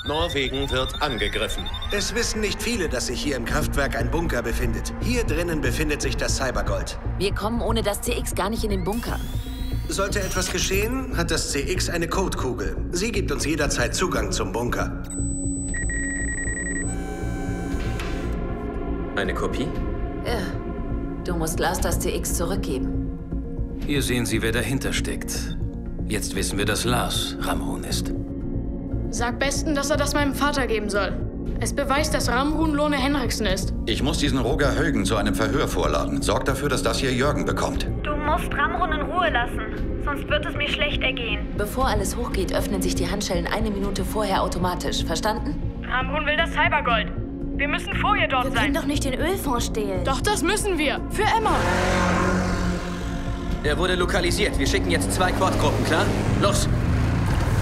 Norwegen wird angegriffen. Es wissen nicht viele, dass sich hier im Kraftwerk ein Bunker befindet. Hier drinnen befindet sich das Cybergold. Wir kommen ohne das CX gar nicht in den Bunker. Sollte etwas geschehen, hat das CX eine Codekugel. Sie gibt uns jederzeit Zugang zum Bunker. Eine Kopie? Ja. Du musst Lars das CX zurückgeben. Hier sehen Sie, wer dahinter steckt. Jetzt wissen wir, dass Lars Ramrun ist. Sag besten, dass er das meinem Vater geben soll. Es beweist, dass Ramrun Lone Henriksen ist. Ich muss diesen Roger Haugen zu einem Verhör vorladen. Sorg dafür, dass das hier Jürgen bekommt. Du musst Ramrun in Ruhe lassen, sonst wird es mir schlecht ergehen. Bevor alles hochgeht, öffnen sich die Handschellen 1 Minute vorher automatisch. Verstanden? Ramrun will das Cybergold. Wir müssen vor ihr dort Wir sein. können doch nicht den Ölfonds stehlen. Doch, das müssen wir. Für Emma. Er wurde lokalisiert. Wir schicken jetzt 2 Quad-Gruppen, klar? Los!